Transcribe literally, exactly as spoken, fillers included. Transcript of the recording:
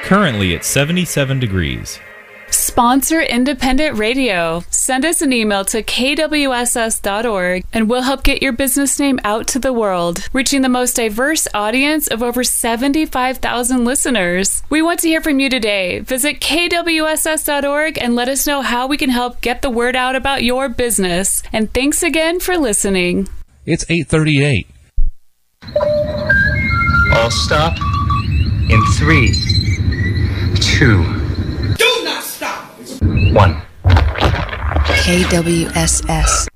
currently at seventy-seven degrees. Sponsor independent radio. Send us an email to k w s s dot org and we'll help get your business name out to the world, reaching the most diverse audience of over seventy-five thousand listeners. We want to hear from you today. Visit k w s s dot org and let us know how we can help get the word out about your business. And thanks again for listening. It's eight thirty-eight. All stop in three, two, Do not stop! one. K W S S